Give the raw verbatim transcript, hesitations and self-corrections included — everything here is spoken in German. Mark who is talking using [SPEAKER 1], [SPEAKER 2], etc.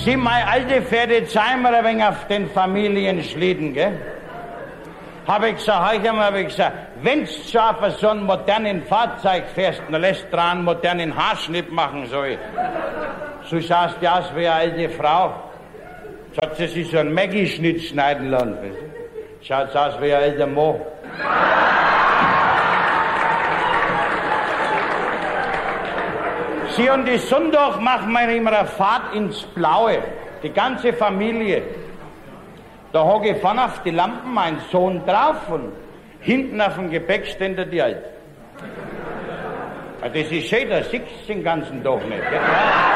[SPEAKER 1] Sie, meine alte Pferde, zeigen mir ein wenig auf den Familienschlitten, gell? Habe ich gesagt, hab ich einmal, hab ich gesagt, wenn's schon auf so einen modernen Fahrzeug fährst, dann lässt dran einen modernen Haarschnitt machen, so ich. So schaust du aus wie eine alte Frau. So hat sie sich so einen Maggie-Schnitt schneiden lassen. Schaut aus wie ein alter Mann. Sie, und die Sonntag machen wir immer eine Fahrt ins Blaue. Die ganze Familie. Da hocke ich vorne auf die Lampen, mein Sohn drauf, und hinten auf dem Gepäckständer die Alte. Das ist schön, da siehst du den ganzen Tag nicht. Gell?